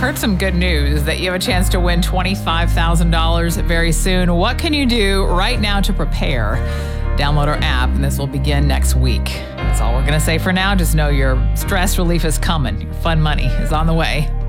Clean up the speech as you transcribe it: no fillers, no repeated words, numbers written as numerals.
heard some good news that you have a chance to win $25,000 very soon. What can you do right now to prepare? Download our app, and this will begin next week. That's all we're going to say for now. Just know your stress relief is coming. Your fun money is on the way.